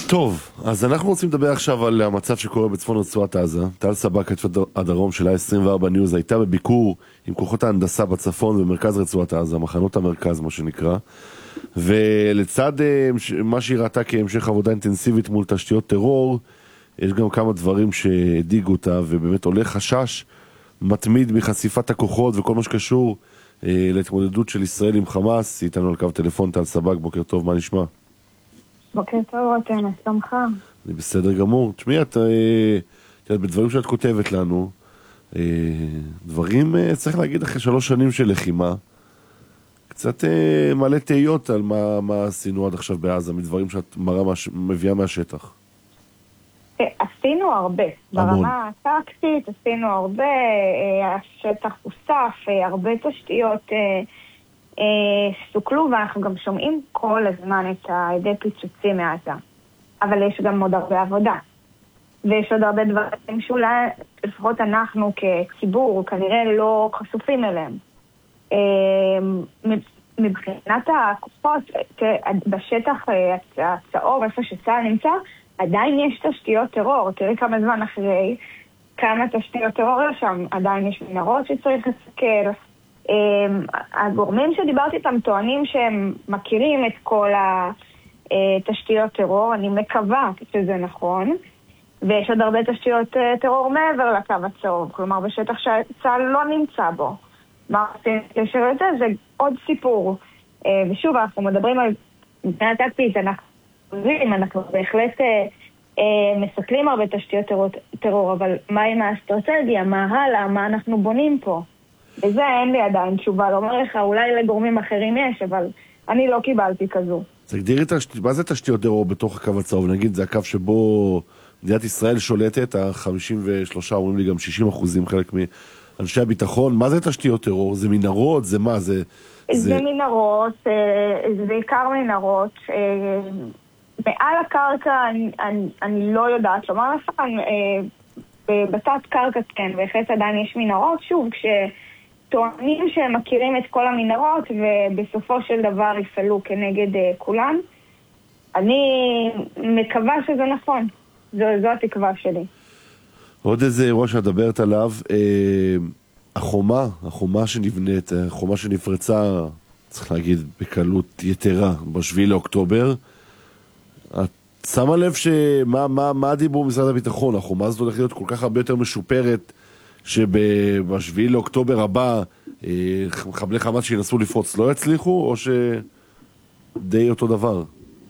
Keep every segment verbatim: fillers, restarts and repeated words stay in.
טוב, אז אנחנו רוצים לדבר עכשיו על המצב שקורה בצפון רצועת עזה. טל סבג, כתבת הדרום של עשרים וארבע ניוז, הייתה בביקור עם כוחות ההנדסה בצפון במרכז רצועת עזה, מחנות המרכז מה שנקרא, ולצד מה שהיא ראתה כהמשך עבודה אינטנסיבית מול תשתיות טרור, יש גם כמה דברים שהדיגו אותה, ובאמת עולה חשש מתמיד מחשיפת הכוחות וכל מה שקשור אה, להתמודדות של ישראל עם חמאס. איתנו על קו טלפון טל סבג, בוקר טוב, מה נשמע? בוקר טוב, רותם, מה שלומך? אני בסדר גמור. תשמעי, את, אה, את בדברים שאת כותבת לנו, אה, דברים, אה, צריך להגיד, אחרי שלוש שנים של לחימה, קצת אה, מלא תהיות על מה, מה עשינו עד עכשיו בעזה, מדברים שאת מראה, מביאה מהשטח. עשינו הרבה. ברמה הטקטית עשינו הרבה, השטח הוסף, הרבה תשתיות סוכלו, ואנחנו גם שומעים כל הזמן את העדי פיצוצים מעזה. אבל יש גם עוד הרבה עבודה. ויש עוד הרבה דברים שאולי, לפחות אנחנו כציבור, כנראה לא חשופים אליהם. מבחינת הכוחות, בשטח הצהוב, איפה שצה"ל נמצא, עדיין יש תשתיות טרור. תראי כמה זמן אחרי כמה תשתיות טרור יש שם. עדיין יש מנהרות שצריך לסקר. הגורמים שדיברתי איתם טוענים שהם מכירים את כל התשתיות טרור. אני מקווה שזה נכון. ויש עוד הרבה תשתיות טרור מעבר לקו הצהוב. כלומר, בשטח שצה"ל לא נמצא בו. מה עושים קשר לזה? זה עוד סיפור. ושוב, אנחנו מדברים על מבחינה טקטית, אנחנו אנחנו בהחלט אה, אה, מסתכלים הרבה תשתיות טרור, טרור, אבל מה עם האסטרטגיה? מה הלאה? מה אנחנו בונים פה? וזה אין לי עדיין תשובה. לא אומר לך, אולי לגורמים אחרים יש, אבל אני לא קיבלתי כזו. תגדירי, מה זה תשתיות טרור בתוך הקו הצהוב? נגיד, זה הקו שבו מדינת ישראל שולטת, ה-חמישים ושלושה, אומרים לי גם שישים אחוזים, חלק מאנשי הביטחון. מה זה תשתיות טרור? זה מנהרות? זה מה? זה, זה... זה מנהרות, זה בעיקר מנהרות. מעל הקרקע אני, אני, אני לא יודעת לומר לך, בתת קרקע כן, בהחלט עדיין יש מנהרות, שוב, כשטוענים שהם מכירים את כל המנהרות ובסופו של דבר יפעלו כנגד uh, כולם, אני מקווה שזה נכון, זו, זו התקווה שלי. עוד איזה אירוע שדברת עליו, אה, החומה, החומה שנבנית, החומה שנפרצה, צריך להגיד, בקלות יתרה, בשביעי לאוקטובר, את שמה לב שמה מה, מה הדיבור במשרד הביטחון? החומה הזאת הולכת להיות כל כך הרבה יותר משופרת שבשביעי לאוקטובר הבא מחבלי חמאס שינסו לפרוץ לא יצליחו, או שדי אותו דבר?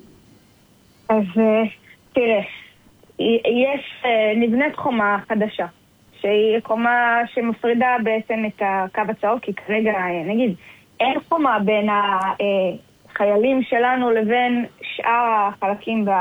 אז תראה, יש נבנית חומה חדשה שהיא חומה שמפרידה בעצם את הקו הצהוב, כי כרגע נגיד אין חומה בין ה... חיילים שלנו לבין שאר החלקים